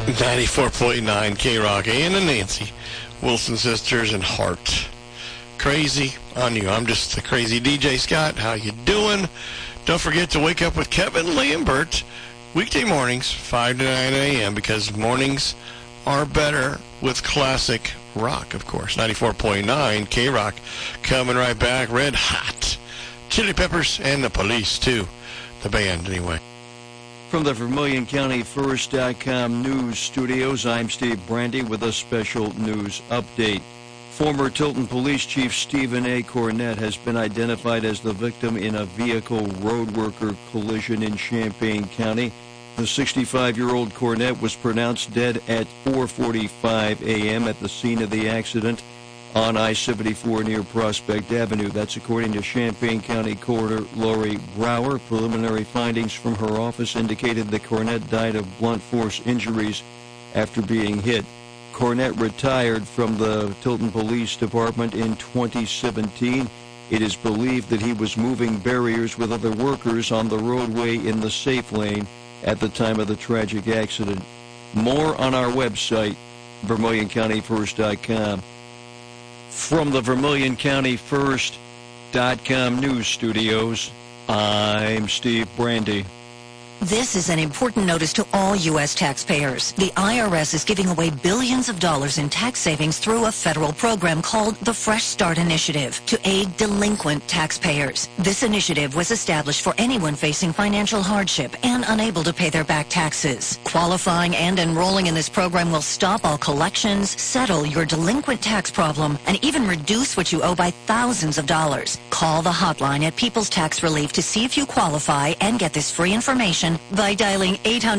94.9 K-Rock and the Nancy Wilson sisters and Heart. Crazy on you. I'm just the crazy DJ Scott. How you doing? Don't forget to wake up with Kevin Lambert weekday mornings, 5 to 9 a.m. because mornings are better with classic rock, of course. 94.9 K-Rock coming right back. Red Hot Chili Peppers and the Police, too. The band, anyway. From the VermilionCountyFirst.com news studios, I'm Steve Brandy with a special news update. Former Tilton Police Chief Stephen A. Cornett has been identified as the victim in a vehicle road worker collision in Champaign County. The 65-year-old Cornett was pronounced dead at 4:45 a.m. at the scene of the accident on I-74 near Prospect Avenue. That's according to Champaign County Coroner Lori Brower. Preliminary findings from her office indicated that Cornett died of blunt force injuries after being hit. Cornett retired from the Tilton Police Department in 2017. It is believed that he was moving barriers with other workers on the roadway in the safe lane at the time of the tragic accident. More on our website, VermilionCountyFirst.com. From the VermilionCountyFirst.com news studios, I'm Steve Brandy. This is an important notice to all U.S. taxpayers. The IRS is giving away billions of dollars in tax savings through a federal program called the Fresh Start Initiative to aid delinquent taxpayers. This initiative was established for anyone facing financial hardship and unable to pay their back taxes. Qualifying and enrolling in this program will stop all collections, settle your delinquent tax problem, and even reduce what you owe by thousands of dollars. Call the hotline at People's Tax Relief to see if you qualify and get this free information by dialing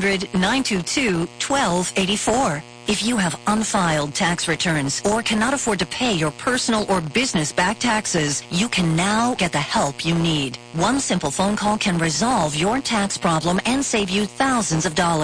800-922-1284. If you have unfiled tax returns or cannot afford to pay your personal or business back taxes, you can now get the help you need. One simple phone call can resolve your tax problem and save you thousands of dollars.